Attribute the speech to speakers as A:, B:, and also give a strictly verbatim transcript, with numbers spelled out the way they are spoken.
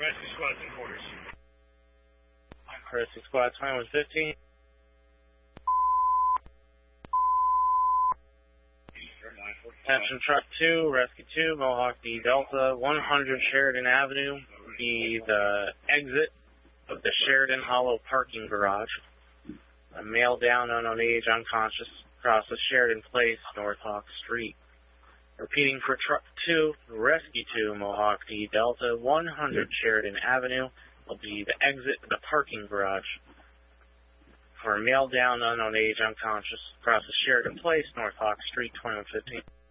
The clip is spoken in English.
A: Rescue squad's in quarters.
B: Rescue squad twenty-one fifteen. Attention truck two, rescue two, Mohawk D Delta, one hundred Sheridan Avenue, be the exit of the Sheridan Hollow parking garage. A male down, unknown age, unconscious, across the Sheridan Place, North Hawk Street. Repeating for truck two, rescue two, Mohawk D Delta, one hundred Sheridan Avenue, will be the exit of the parking garage. For a male down, unknown age, unconscious, across the Sheridan Place, North Hawk Street, twenty-one fifteen.